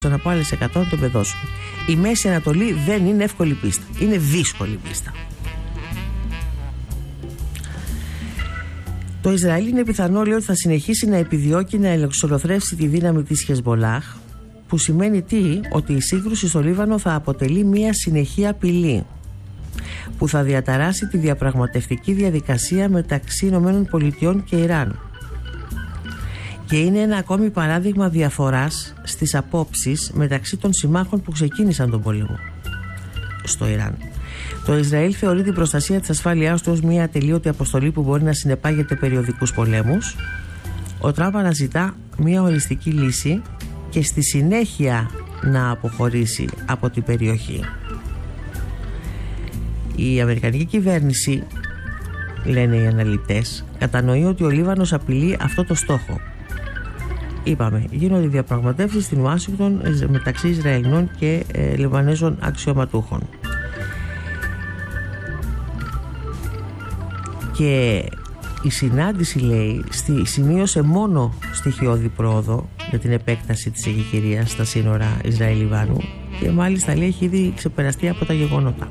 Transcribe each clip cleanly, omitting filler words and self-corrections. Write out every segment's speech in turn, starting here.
από άλλες 100 να το πεδώσουν. Η Μέση Ανατολή δεν είναι εύκολη πίστα. Είναι δύσκολη πίστα. Το Ισραήλ είναι πιθανό, λέει, ότι θα συνεχίσει να επιδιώκει να ελευθερώσει τη δύναμη της Χεσμπολάχ, που σημαίνει τι? Ότι η σύγκρουση στο Λίβανο θα αποτελεί μια συνεχή απειλή που θα διαταράσει τη διαπραγματευτική διαδικασία μεταξύ ΗΠΑ και Ιράν. Και είναι ένα ακόμη παράδειγμα διαφοράς στις απόψεις μεταξύ των συμμάχων που ξεκίνησαν τον πόλεμο στο Ιράν. Το Ισραήλ θεωρεί την προστασία της ασφάλειάς του ως μια ατελείωτη αποστολή που μπορεί να συνεπάγεται περιοδικούς πολέμους. Ο Τραμπ αναζητά μια ολιστική λύση και στη συνέχεια να αποχωρήσει από την περιοχή. Η Αμερικανική κυβέρνηση, λένε οι αναλυτές, κατανοεί ότι ο Λίβανος απειλεί αυτό το στόχο. Είπαμε, γίνονται διαπραγματεύσεις στην Ουάσιγκτον μεταξύ Ισραηλινών και Λιβανέζων αξιωματούχων. Και η συνάντηση, λέει, σημείωσε μόνο στοιχειώδη πρόοδο για την επέκταση της εγκεκηρίας στα σύνορα Ισραήλ-Λιβάνου και μάλιστα, λέει, έχει ήδη ξεπεραστεί από τα γεγονότα.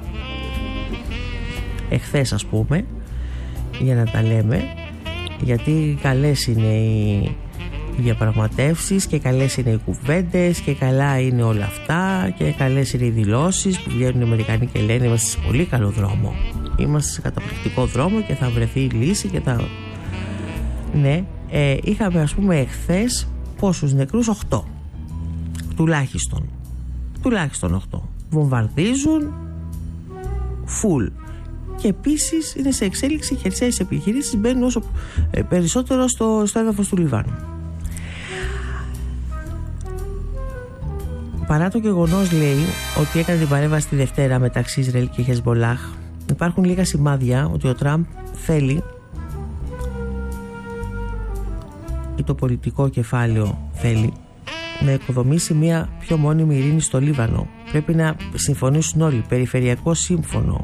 Εχθές, ας πούμε, για να τα λέμε, γιατί καλές είναι οι διαπραγματεύσεις και καλές είναι οι κουβέντες και καλά είναι όλα αυτά και καλές είναι οι δηλώσεις που βγαίνουν οι Αμερικανοί και λένε είμαστε σε πολύ καλό δρόμο, είμαστε σε καταπληκτικό δρόμο και θα βρεθεί η λύση και θα... Ναι, είχαμε, ας πούμε, εχθές πόσους νεκρούς? 8 τουλάχιστον 8. Βομβαρδίζουν φουλ. Και επίσης είναι σε εξέλιξη χερσαίες επιχειρήσεις, μπαίνουν όσο περισσότερο στο έδαφος του Λιβάνου. Παρά το γεγονός, λέει, ότι έκανε την παρέμβαση τη Δευτέρα μεταξύ Ισραήλ και Χεσμπολάχ, υπάρχουν λίγα σημάδια ότι ο Τραμπ θέλει, ή το πολιτικό κεφάλαιο θέλει, να οικοδομήσει μια πιο μόνιμη ειρήνη στο Λίβανο. Πρέπει να συμφωνήσουν όλοι, περιφερειακό σύμφωνο.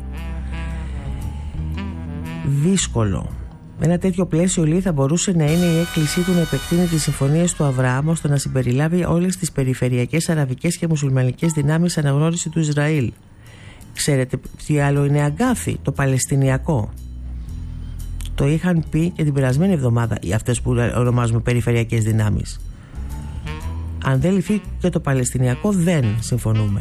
Δύσκολο. Ένα τέτοιο πλαίσιο, λέει, θα μπορούσε να είναι η έκκλησή του να επεκτείνει τις συμφωνίες του Αβραάμ ώστε να συμπεριλάβει όλες τις περιφερειακές αραβικές και μουσουλμανικές δυνάμεις αναγνώριση του Ισραήλ. Ξέρετε τι άλλο είναι αγκάθι? Το Παλαιστινιακό. Το είχαν πει και την περασμένη εβδομάδα αυτές που ονομάζουμε περιφερειακές δυνάμεις. Αν δεν λυθεί και το Παλαιστινιακό, δεν συμφωνούμε.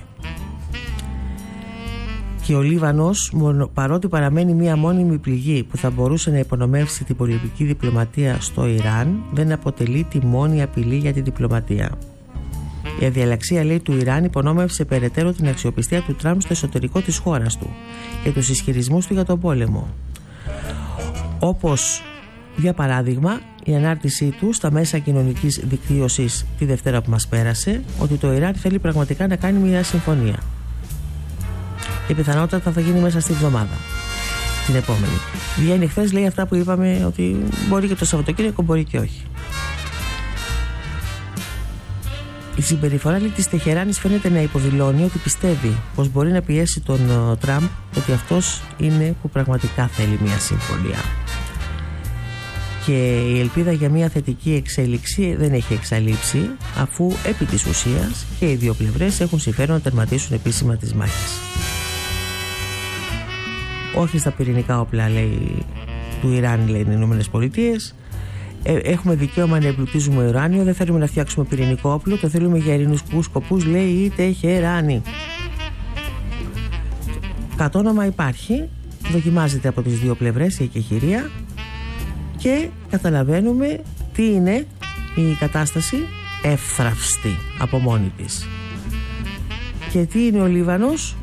Και ο Λίβανος, παρότι παραμένει μια μόνιμη πληγή που θα μπορούσε να υπονομεύσει την πολιτική διπλωματία στο Ιράν, δεν αποτελεί τη μόνη απειλή για τη διπλωματία. Η αδιαλαξία, λέει, του Ιράν υπονόμευσε περαιτέρω την αξιοπιστία του Τραμπ στο εσωτερικό της χώρας του και τους ισχυρισμούς του για τον πόλεμο. Όπως, για παράδειγμα, η ανάρτησή του στα μέσα κοινωνικής δικτύωσης τη Δευτέρα που μας πέρασε, ότι το Ιράν θέλει πραγματικά να κάνει μια συμφωνία. Και πιθανότατα θα γίνει μέσα στη εβδομάδα, την επόμενη. Βγαίνει χθες, λέει, αυτά που είπαμε, ότι μπορεί και το Σαββατοκύριακο, μπορεί και όχι. Η συμπεριφορά, λέει, της Τεχεράνης φαίνεται να υποδηλώνει ότι πιστεύει πως μπορεί να πιέσει τον Τραμπ, ότι αυτός είναι που πραγματικά θέλει μια συμφωνία. Και η ελπίδα για μια θετική εξέλιξη δεν έχει εξαλείψει, αφού επί της ουσίας και οι δύο πλευρές έχουν συμφέρον να τερματίσουν επίσημα τις μάχες. Όχι στα πυρηνικά όπλα, λέει, του Ιράν, λέει, οι Ηνωμένες Πολιτείες. Έχουμε δικαίωμα να εμπλουτίζουμε ουράνιο, δεν θέλουμε να φτιάξουμε πυρηνικό όπλο, το θέλουμε για ειρηνικούς σκοπούς, λέει η Τεχεράνη. Κατ' όνομα υπάρχει, δοκιμάζεται από τις δύο πλευρές η εκεχηρία και καταλαβαίνουμε τι είναι η κατάσταση εύθραυστη από μόνη της. Και τι είναι ο Λίβανος?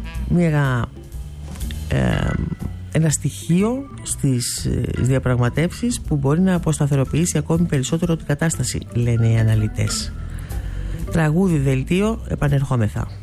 Ένα στοιχείο στις διαπραγματεύσεις που μπορεί να αποσταθεροποιήσει ακόμη περισσότερο την κατάσταση, λένε οι αναλυτές. Τραγούδι, δελτίο, επανερχόμεθα.